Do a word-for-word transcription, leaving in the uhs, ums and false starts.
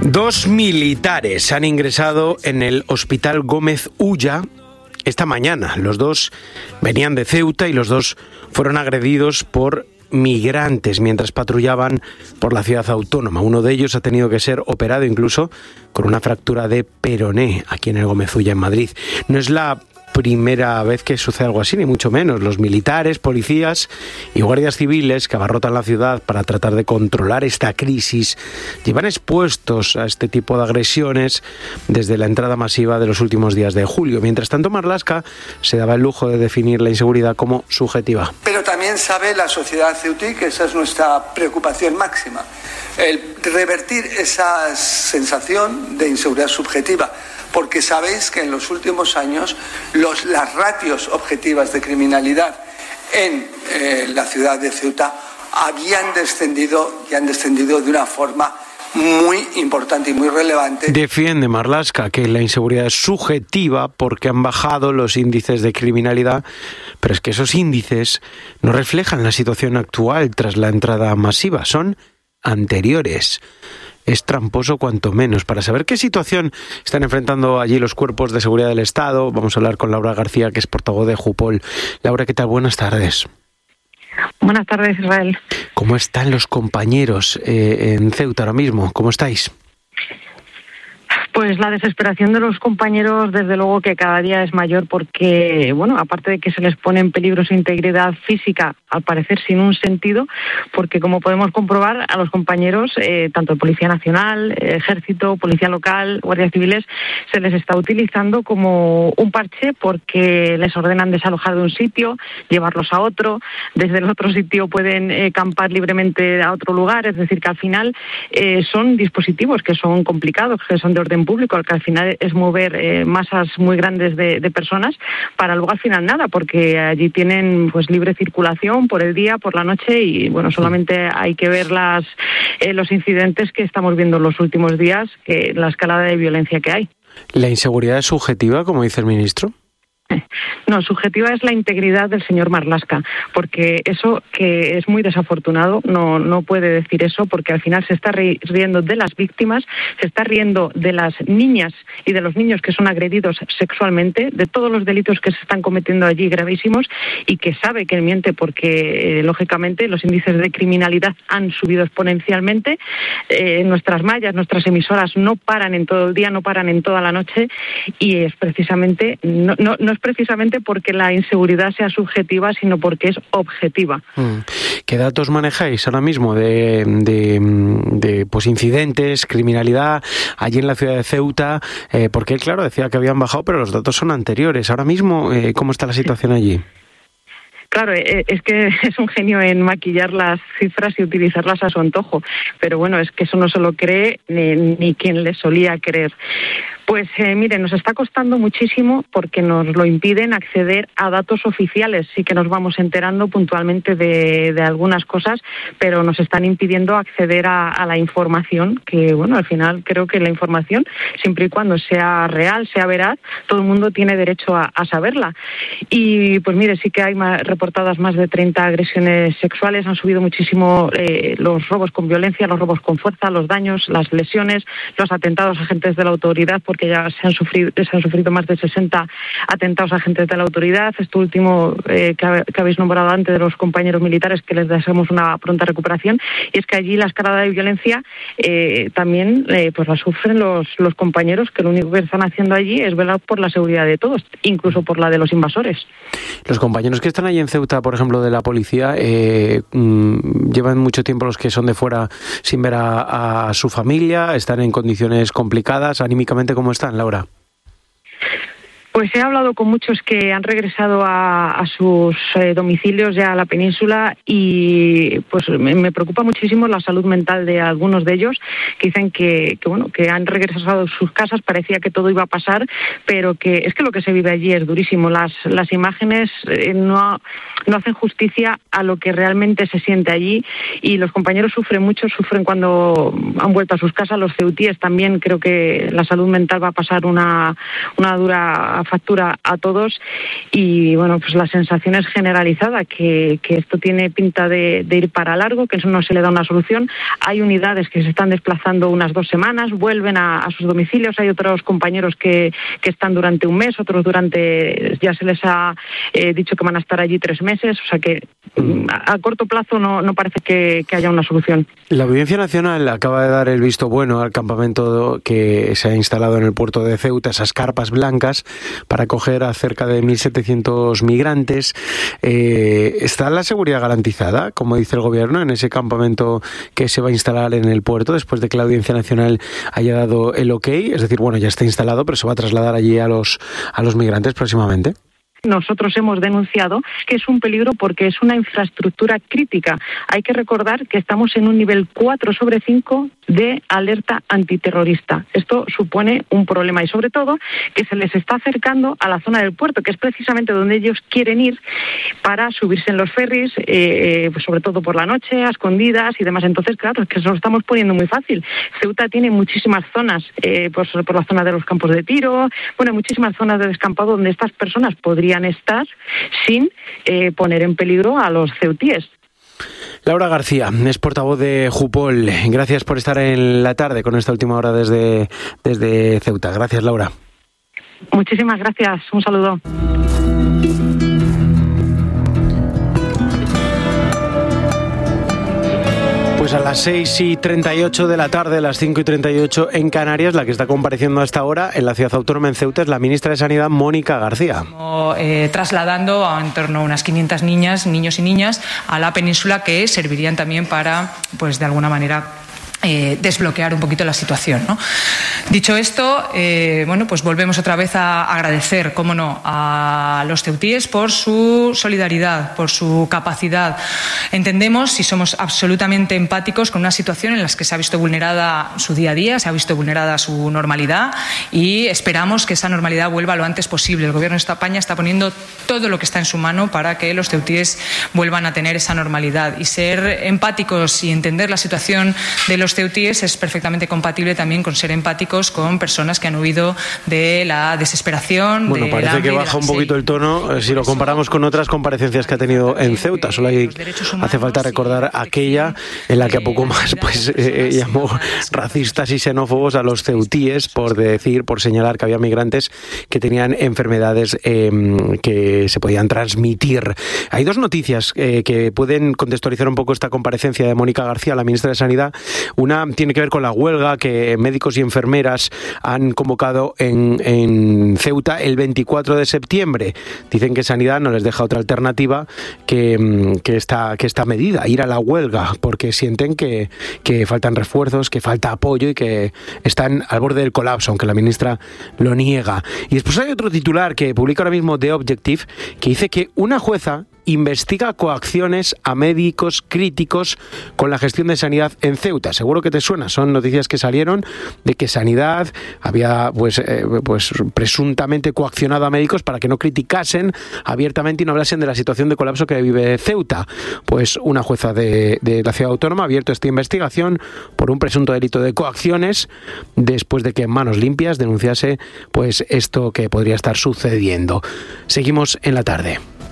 Dos militares han ingresado en el Hospital Gómez Ulla esta mañana. Los dos venían de Ceuta y los dos fueron agredidos por migrantes mientras patrullaban por la ciudad autónoma. Uno de ellos ha tenido que ser operado incluso con una fractura de peroné aquí en el Gómez Ulla, en Madrid. No es la primera vez que sucede algo así, ni mucho menos. Los militares, policías y guardias civiles que abarrotan la ciudad para tratar de controlar esta crisis llevan expuestos a este tipo de agresiones desde la entrada masiva de los últimos días de julio. Mientras tanto, Marlaska se daba el lujo de definir la inseguridad como subjetiva. Pero también sabe la sociedad ceutí que esa es nuestra preocupación máxima, el revertir esa sensación de inseguridad subjetiva, porque sabéis que en los últimos años los, las ratios objetivas de criminalidad en eh, la ciudad de Ceuta habían descendido y han descendido de una forma muy importante y muy relevante. Defiende Marlaska que la inseguridad es subjetiva porque han bajado los índices de criminalidad, pero es que esos índices no reflejan la situación actual tras la entrada masiva, son anteriores. Es tramposo cuanto menos. Para saber qué situación están enfrentando allí los cuerpos de seguridad del Estado, vamos a hablar con Laura García, que es portavoz de Jupol. Laura, ¿qué tal? Buenas tardes. Buenas tardes, Israel. ¿Cómo están los compañeros eh, en Ceuta ahora mismo? ¿Cómo estáis? Pues la desesperación de los compañeros, desde luego que cada día es mayor porque, bueno, aparte de que se les pone en peligro su integridad física, al parecer sin un sentido, porque como podemos comprobar, a los compañeros, eh, tanto Policía Nacional, Ejército, Policía Local, Guardias Civiles, se les está utilizando como un parche porque les ordenan desalojar de un sitio, llevarlos a otro, desde el otro sitio pueden eh, campar libremente a otro lugar, es decir, que al final eh, son dispositivos que son complicados, que son de orden público, que al final es mover eh, masas muy grandes de, de personas para luego al final nada, porque allí tienen pues libre circulación por el día, por la noche y bueno, solamente hay que ver las eh, los incidentes que estamos viendo en los últimos días, que la escalada de violencia que hay. ¿La inseguridad es subjetiva, como dice el ministro? No, subjetiva es la integridad del señor Marlaska, porque eso que es muy desafortunado, no, no puede decir eso, porque al final se está riendo de las víctimas, se está riendo de las niñas y de los niños que son agredidos sexualmente, de todos los delitos que se están cometiendo allí gravísimos, y que sabe que miente porque, eh, lógicamente, los índices de criminalidad han subido exponencialmente. Eh, nuestras mallas, nuestras emisoras no paran en todo el día, no paran en toda la noche, y es precisamente, no, no, no es precisamente porque la inseguridad sea subjetiva, sino porque es objetiva. ¿Qué datos manejáis ahora mismo de, de, de pues incidentes, criminalidad allí en la ciudad de Ceuta? Eh, porque él, claro, decía que habían bajado, pero los datos son anteriores. Ahora mismo, eh, ¿cómo está la situación allí? Claro, es que es un genio en maquillar las cifras y utilizarlas a su antojo, pero bueno, es que eso no se lo cree ni, ni quien le solía creer. Pues eh, mire, nos está costando muchísimo porque nos lo impiden acceder a datos oficiales. Sí que nos vamos enterando puntualmente de, de algunas cosas, pero nos están impidiendo acceder a, a la información, que bueno, al final creo que la información, siempre y cuando sea real, sea veraz, todo el mundo tiene derecho a, a saberla. Y pues mire, sí que hay más, reportadas más de treinta agresiones sexuales, han subido muchísimo eh, los robos con violencia, los robos con fuerza, los daños, las lesiones, los atentados a agentes de la autoridad, porque ya se han sufrido, se han sufrido más de sesenta atentados a agentes de la autoridad. Esto último eh, que, que habéis nombrado antes de los compañeros militares, que les deseamos una pronta recuperación, y es que allí la escalada de violencia eh, también eh, pues la sufren los, los compañeros, que lo único que están haciendo allí es velar por la seguridad de todos, incluso por la de los invasores. Los compañeros que están allí en Ceuta, por ejemplo, de la policía, eh, mmm, llevan mucho tiempo, los que son de fuera, sin ver a, a su familia, están en condiciones complicadas, anímicamente. ¿Cómo están, Laura? Pues he hablado con muchos que han regresado a, a sus eh, domicilios ya a la península y pues me, me preocupa muchísimo la salud mental de algunos de ellos, que dicen que, que bueno que han regresado a sus casas, parecía que todo iba a pasar, pero que es que lo que se vive allí es durísimo. Las, las imágenes eh, no, no hacen justicia a lo que realmente se siente allí, y los compañeros sufren mucho, sufren cuando han vuelto a sus casas. Los ceutíes también, creo que la salud mental va a pasar una, una dura una factura a todos y bueno, pues la sensación es generalizada que, que esto tiene pinta de, de ir para largo, que eso no se le da una solución. Hay unidades que se están desplazando unas dos semanas, vuelven a, a sus domicilios, hay otros compañeros que, que están durante un mes, otros durante, ya se les ha eh, dicho que van a estar allí tres meses, o sea que a, a corto plazo no, no parece que, que haya una solución. La Audiencia Nacional acaba de dar el visto bueno al campamento que se ha instalado en el puerto de Ceuta, esas carpas blancas, para acoger a cerca de mil setecientos migrantes. Eh, ¿Está la seguridad garantizada, como dice el Gobierno, en ese campamento que se va a instalar en el puerto después de que la Audiencia Nacional haya dado el ok? Es decir, bueno, ya está instalado, pero se va a trasladar allí a los, a los migrantes próximamente. Nosotros hemos denunciado que es un peligro porque es una infraestructura crítica. Hay que recordar que estamos en un nivel cuatro sobre cinco de alerta antiterrorista. Esto supone un problema y sobre todo que se les está acercando a la zona del puerto, que es precisamente donde ellos quieren ir para subirse en los ferries, eh, pues sobre todo por la noche, a escondidas y demás. Entonces, claro, es que se lo estamos poniendo muy fácil. Ceuta tiene muchísimas zonas, eh, pues por la zona de los campos de tiro, bueno, muchísimas zonas de descampado donde estas personas podrían estar sin eh, poner en peligro a los ceutíes. Laura García es portavoz de Jupol. Gracias por estar en la tarde con esta última hora desde, desde Ceuta. Gracias, Laura. Muchísimas gracias. Un saludo. Pues a las seis y treinta y ocho de la tarde, a las cinco y treinta y ocho en Canarias, la que está compareciendo hasta ahora en la ciudad autónoma en Ceuta es la ministra de Sanidad, Mónica García. Eh, trasladando a en torno a unas quinientas niñas, niños y niñas a la península que servirían también para, pues de alguna manera, Eh, desbloquear un poquito la situación, ¿no? Dicho esto, eh, bueno, pues volvemos otra vez a agradecer, cómo no, a los ceutíes por su solidaridad, por su capacidad. Entendemos y somos absolutamente empáticos con una situación en la que se ha visto vulnerada su día a día, se ha visto vulnerada su normalidad y esperamos que esa normalidad vuelva lo antes posible. El Gobierno de España está poniendo todo lo que está en su mano para que los ceutíes vuelvan a tener esa normalidad y ser empáticos y entender la situación de los ceutíes es perfectamente compatible también con ser empáticos con personas que han huido de la desesperación. Bueno, de parece que baja un poquito el tono si lo comparamos con otras comparecencias que ha tenido en Ceuta. Solo hay, hace falta recordar aquella en la que a poco más pues eh, llamó racistas y xenófobos a los ceutíes por decir, por señalar que había migrantes que tenían enfermedades eh, que se podían transmitir. Hay dos noticias eh, que pueden contextualizar un poco esta comparecencia de Mónica García, la ministra de Sanidad. Una tiene que ver con la huelga que médicos y enfermeras han convocado en, en Ceuta el veinticuatro de septiembre. Dicen que Sanidad no les deja otra alternativa que, que, esta, que esta medida, ir a la huelga, porque sienten que, que faltan refuerzos, que falta apoyo y que están al borde del colapso, aunque la ministra lo niega. Y después hay otro titular que publica ahora mismo The Objective, que dice que una jueza investiga coacciones a médicos críticos con la gestión de sanidad en Ceuta. Seguro que te suena, son noticias que salieron de que Sanidad había pues, eh, pues presuntamente coaccionado a médicos para que no criticasen abiertamente y no hablasen de la situación de colapso que vive Ceuta. Pues una jueza de, de la ciudad autónoma ha abierto esta investigación por un presunto delito de coacciones después de que en Manos Limpias denunciase pues esto que podría estar sucediendo. Seguimos en la tarde.